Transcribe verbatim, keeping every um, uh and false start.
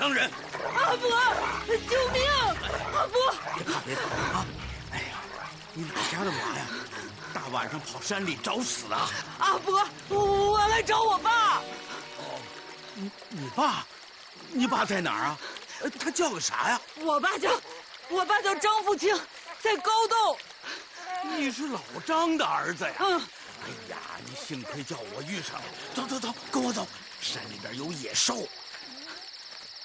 伤人。 阿伯，救命！阿伯， 别怕别怕啊！哎呀，你哪家的娃呀？大晚上跑山里找死啊！ 阿伯，我来找我爸。 哦，你你爸，你爸在哪儿啊？他叫个啥呀？ 我爸叫，我爸叫张富清，在高洞。 你是老张的儿子呀？ 嗯。 哎呀，你幸亏叫我遇上了。走走走，跟我走，山里边有野兽。